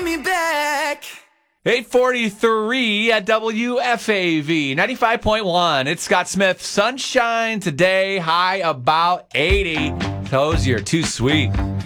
me back. 8:43 at WFAV 95.1. It's Scott Smith. Sunshine today, high about 80. Toes, you're too sweet.